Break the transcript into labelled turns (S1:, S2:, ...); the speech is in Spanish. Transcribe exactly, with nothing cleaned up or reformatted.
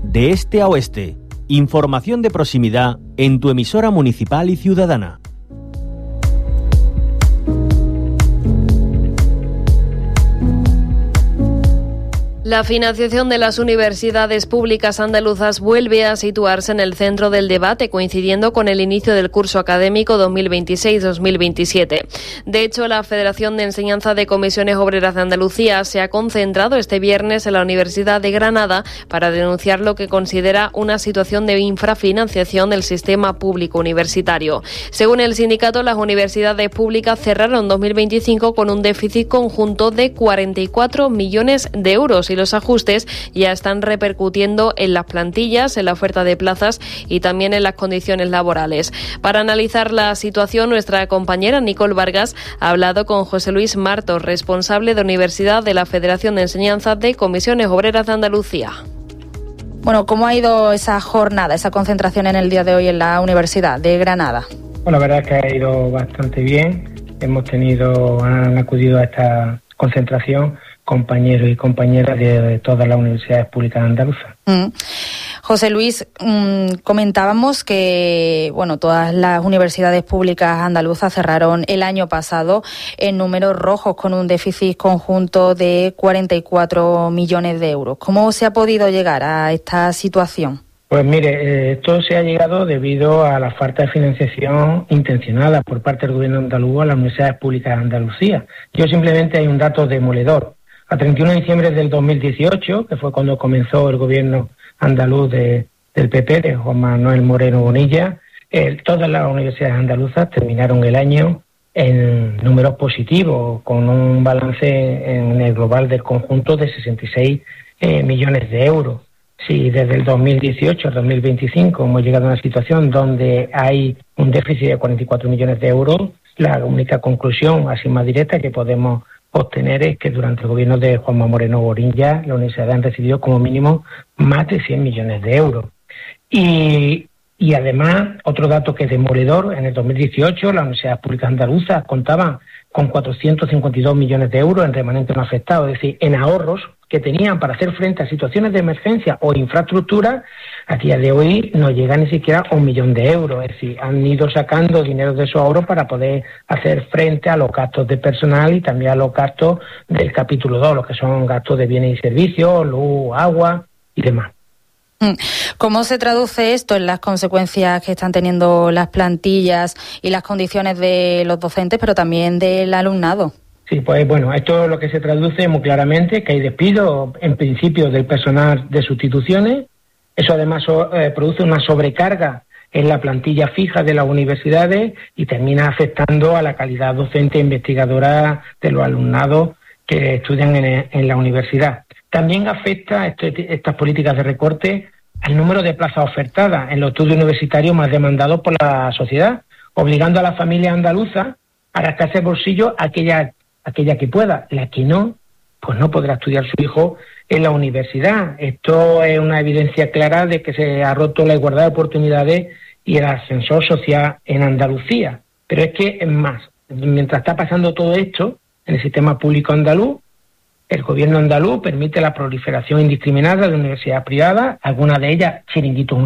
S1: de este a oeste. Información de proximidad en tu emisora municipal y ciudadana.
S2: La financiación de las universidades públicas andaluzas vuelve a situarse en el centro del debate, coincidiendo con el inicio del curso académico dos mil veintiséis dos mil veintisiete. De hecho, la Federación de Enseñanza de Comisiones Obreras de Andalucía se ha concentrado este viernes en la Universidad de Granada para denunciar lo que considera una situación de infrafinanciación del sistema público universitario. Según el sindicato, las universidades públicas cerraron dos mil veinticinco con un déficit conjunto de cuarenta y cuatro millones de euros y los ajustes ya están repercutiendo en las plantillas, en la oferta de plazas y también en las condiciones laborales. Para analizar la situación, nuestra compañera Nicole Vargas ha hablado con José Luis Martos, responsable de Universidad de la Federación de Enseñanza de Comisiones Obreras de Andalucía.
S3: Bueno, ¿cómo ha ido esa jornada, esa concentración en el día de hoy en la Universidad de Granada?
S4: Bueno, la verdad es que ha ido bastante bien. Hemos tenido, han acudido a esta concentración compañeros y compañeras de, de todas las universidades públicas andaluzas.
S3: Mm. José Luis, mmm, comentábamos que bueno, todas las universidades públicas andaluzas cerraron el año pasado en números rojos con un déficit conjunto de cuarenta y cuatro millones de euros. ¿Cómo se ha podido llegar a esta situación?
S4: Pues mire, eh, esto se ha llegado debido a la falta de financiación intencionada por parte del gobierno andaluz a las universidades públicas de Andalucía. Yo simplemente hay un dato demoledor. A treinta y uno de diciembre del dos mil dieciocho, que fue cuando comenzó el gobierno andaluz de, del P P, de Juan Manuel Moreno Bonilla, eh, todas las universidades andaluzas terminaron el año en números positivos, con un balance en el global del conjunto de sesenta y seis eh, millones de euros. Si desde el dos mil dieciocho al dos mil veinticinco hemos llegado a una situación donde hay un déficit de cuarenta y cuatro millones de euros, la única conclusión, así más directa, que podemos obtener es que durante el gobierno de Juanma Moreno Bonilla las universidades han recibido como mínimo más de cien millones de euros. Y, y además, otro dato que es demoledor, en el dos mil dieciocho las universidades públicas andaluzas contaban con cuatrocientos cincuenta y dos millones de euros en remanente no afectado, es decir, en ahorros que tenían para hacer frente a situaciones de emergencia o infraestructura. A día de hoy no llega ni siquiera a un millón de euros, es decir, han ido sacando dinero de esos ahorros para poder hacer frente a los gastos de personal y también a los gastos del capítulo dos, los que son gastos de bienes y servicios, luz, agua y demás.
S3: ¿Cómo se traduce esto en las consecuencias que están teniendo las plantillas y las condiciones de los docentes, pero también del alumnado?
S4: Sí, pues bueno, esto es lo que se traduce muy claramente, que hay despidos en principio del personal de sustituciones. Eso además eh, produce una sobrecarga en la plantilla fija de las universidades y termina afectando a la calidad docente e investigadora de los alumnados que estudian en, en la universidad. También afecta este, estas políticas de recorte al número de plazas ofertadas en los estudios universitarios más demandados por la sociedad, obligando a las familias andaluzas a rascarse el bolsillo aquella, aquella que pueda. La que no, pues no podrá estudiar su hijo en la universidad. Esto es una evidencia clara de que se ha roto la igualdad de oportunidades y el ascensor social en Andalucía. Pero es que, es más, mientras está pasando todo esto en el sistema público andaluz, el gobierno andaluz permite la proliferación indiscriminada de universidades privadas, algunas de ellas chiringuitos